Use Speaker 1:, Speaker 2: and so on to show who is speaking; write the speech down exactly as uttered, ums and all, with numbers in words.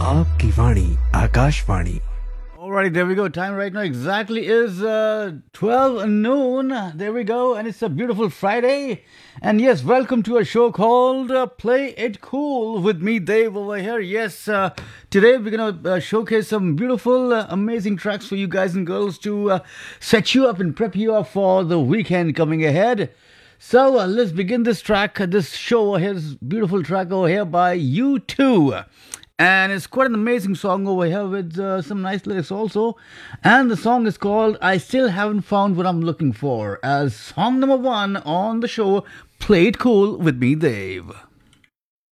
Speaker 1: आपकी वाणी Akashvani.
Speaker 2: Alrighty, there we go. Time right now exactly is uh, twelve noon. There we go. And it's a beautiful Friday. And yes, welcome to a show called uh, Play It Cool with me, Dave, over here. Yes, uh, today we're going to uh, showcase some beautiful, uh, amazing tracks for you guys and girls to uh, set you up and prep you up for the weekend coming ahead. So uh, let's begin this track, uh, this show over here, this beautiful track over here by U two. And it's quite an amazing song over here with uh, some nice lyrics also. And the song is called I Still Haven't Found What I'm Looking For, as song number one on the show, Play It Cool with me, Dave.